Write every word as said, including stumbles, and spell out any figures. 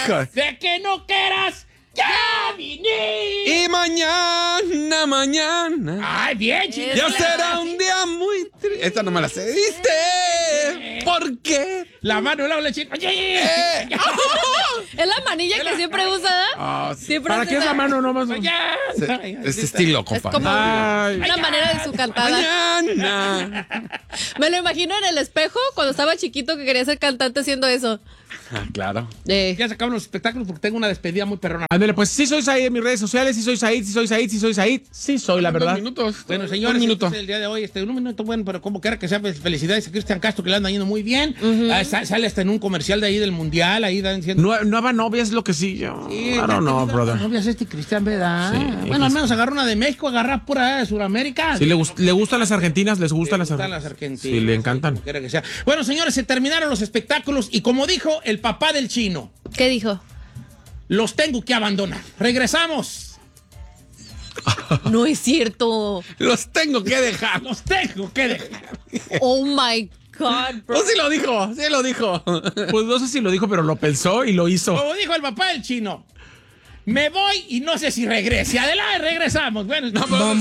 Hijo. De que no quieras, ya viniste. Y mañana, mañana. Ay, bien, chicos. Ya será un día muy triste. Esta no me la sé. ¿Viste? ¿Por qué? La mano, la leche. Oye. Eh. Es la manilla que siempre usa. Ah, sí. Siempre ¿Para hace qué es esa- la mano nomás? Se- Ya. Es estilo, compa. Es como Ay. una manera de su cantada. Mañana. Me lo imagino en el espejo cuando estaba chiquito que quería ser cantante haciendo eso. Ah, claro. Eh, Ya se acaban los espectáculos porque tengo una despedida muy perrona. Ándale, pues sí soy Said en mis redes sociales, sí soy Said, sí soy Said, sí soy Said, sí soy, la verdad. Dos minutos. Bueno, señores, Un minuto. entonces, el día de hoy, este, un minuto, bueno, pero como quiera que sea, pues, felicidades a Cristian Castro, que le anda yendo muy bien. Ah, sa- sale hasta en un comercial de ahí del Mundial, ahí dan diciendo... Nue- nueva novia es lo que sí. Yo, Sí, I don't know, brother. No veas este Cristian, ¿verdad? Sí, Bueno, al que- menos agarra una de México, agarra pura de Sudamérica. Sí, le, gust- le gustan las argentinas, les gustan Le las gustan argentinas. las argentinas. Sí, le encantan. Como quiera que sea. Bueno, señores, se terminaron los espectáculos y como dijo el papá del chino, ¿Qué dijo? los tengo que abandonar. Regresamos. No es cierto. Los tengo que dejar. Los tengo que dejar. Oh my God, bro. Oh, sí lo dijo, sí lo dijo. Pues no sé si lo dijo, pero lo pensó y lo hizo. Como dijo el papá del chino, me voy y no sé si regrese. Adelante, regresamos. Bueno, No, pero-